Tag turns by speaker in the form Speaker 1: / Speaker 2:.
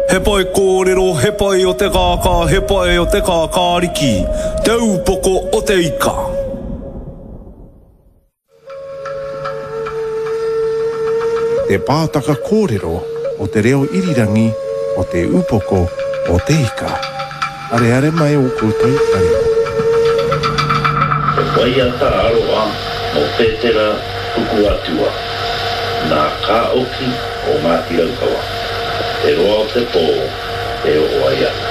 Speaker 1: He pai kōrero, he pai o te kākā, he pai o te kākāriki, te upoko o te ika.
Speaker 2: Te pātaka kōrero o te reo irirangi o te upoko o te ika. Are mai o koutou kareo.
Speaker 3: Wai ata aroa mo pētera puku atua. Nā kā oki o Mātiraukawa. E roa o te pō, e o ai ata.